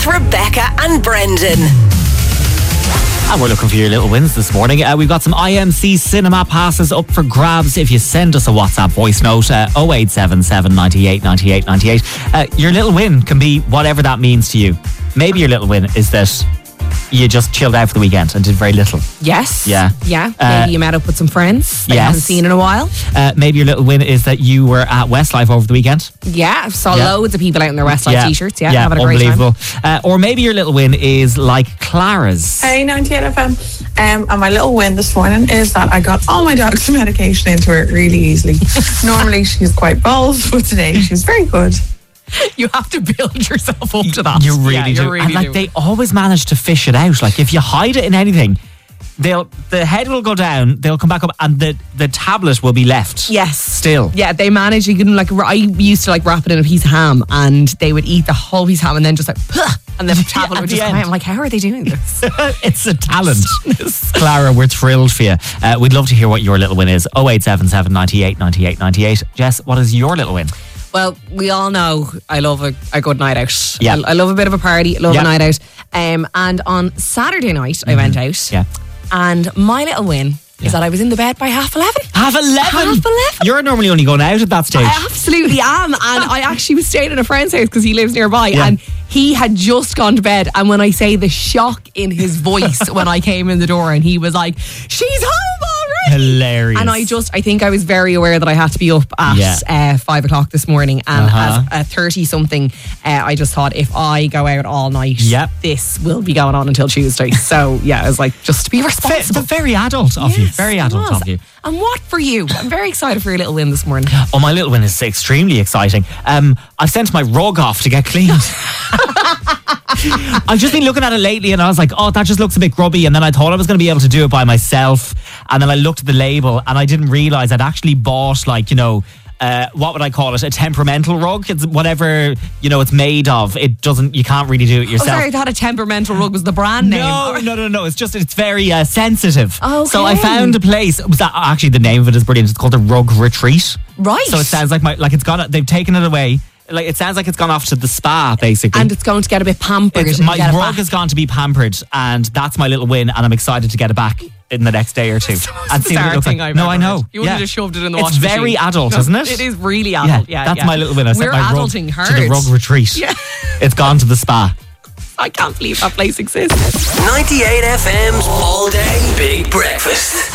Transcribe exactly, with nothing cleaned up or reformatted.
Rebecca and Brendan. And we're looking for your little wins this morning. Uh, we've got some I M C cinema passes up for grabs if you send us a WhatsApp voice note, uh, oh eight seven seven, nine eight, nine eight, nine eight. Uh, your little win can be whatever that means to you. Maybe your little win is that you just chilled out for the weekend and did very little. Yes. Yeah. Yeah. Uh, Maybe you met up with some friends that yes. you haven't seen in a while. Uh, maybe your little win is that you were at Westlife over the weekend. Yeah. Saw Yeah. loads of people out in their Westlife Yeah. t-shirts. Yeah. Yeah, Having a great time. unbelievable. Uh, or maybe your little win is like Clara's. Hey, ninety-eight F M. Um, and my little win this morning is that I got all my dog's medication into her really easily. Normally she's quite bold, but today she's very good. You have to build yourself up to that. You really yeah, do. You really and like do. they always manage to fish it out. Like if you hide it in anything, they'll the head will go down, they'll come back up, and the, the tablet will be left. Yes. Still. Yeah, they manage. You can like. I used to like wrap it in a piece of ham, and they would eat the whole piece of ham, and then just like, and the tablet Yeah, would at just the come end. out. I'm like, how are they doing this? It's a talent. Clara, we're thrilled for you. Uh, we'd love to hear what your little win is. oh eight seven seven, nine eight, nine eight, nine eight. Jess, what is your little win? Well, we all know I love a, a good night out. Yeah. I, I love a bit of a party. I love Yeah. a night out. Um, and on Saturday night, mm-hmm. I went out. Yeah. And my little win Yeah. is that I was in the bed by half eleven. Half eleven? Half eleven. You're normally only going out at that stage. I absolutely am. And I actually was staying at a friend's house because he lives nearby. Yeah. And he had just gone to bed. And when I say the shock in his voice when I came in the door and he was like, she's home already. Hilarious. And I just, I think I was very aware that I had to be up at Yeah. uh, five o'clock this morning. And Uh-huh. as a thirty something, uh, I just thought if I go out all night, Yep. this will be going on until Tuesday. So yeah, I was like, just to be Ve- responsible. very adult of you. Yes, Very it adult was. of you. And what for you? I'm very excited for your little win this morning. Oh, my little win is extremely exciting. Um, I've sent my rug off to get cleaned. I've just been looking at it lately and I was like, oh, that just looks a bit grubby. And then I thought I was going to be able to do it by myself. And then I looked at the label and I didn't realise I'd actually bought, like, you know, uh, what would I call it? A temperamental rug. It's whatever, you know, it's made of. It doesn't, you can't really do it Oh, yourself. sorry, I thought a temperamental rug was the brand name. No, no, no, no. It's just, it's very uh, sensitive. Okay. So I found a place. Was that, actually, the name of it is brilliant. It's called the Rug Retreat. Right. So it sounds like my, like it's gone, they've taken it away. Like it sounds like it's gone off to the spa, basically. And it's going to get a bit pampered. It's- and my get it rug back. has gone to be pampered, and that's my little win, and I'm excited to get it back in the next day or two. and see what bizarre it looks thing like. I've No, ever I know. heard. You wouldn't Yeah. have shoved it in the It's washing machine. very adult, No, isn't it? It is really Yeah, adult. Yeah, that's yeah. my little win. I We're sent my rug adulting to hard. the rug retreat. Yeah. It's gone to the spa. I can't believe that place exists. ninety-eight F M's All Day Big Breakfast.